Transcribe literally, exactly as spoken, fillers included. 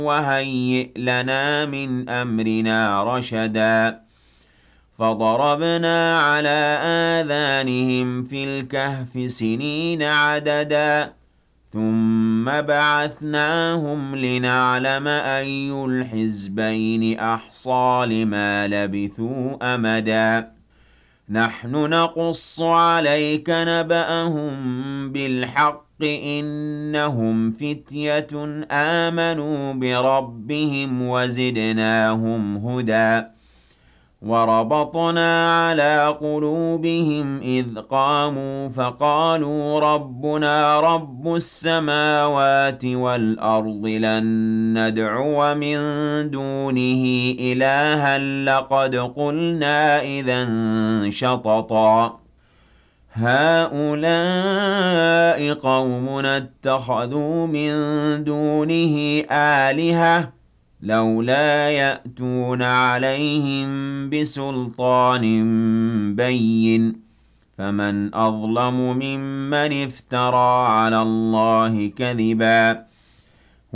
وهيئ لنا من أمرنا رشدا فضربنا على آذانهم في الكهف سنين عددا ثم بعثناهم لنعلم أي الحزبين أحصى لما لبثوا أمدا نحن نقص عليك نبأهم بالحق إنهم فتية آمنوا بربهم وزدناهم هدى وربطنا على قلوبهم إذ قاموا فقالوا ربنا رب السماوات والأرض لن ندعو من دونه إلها لقد قلنا إذا شططا هؤلاء قومنا اتخذوا من دونه آلهة لولا يأتون عليهم بسلطان بين فمن أظلم ممن افترى على الله كذبا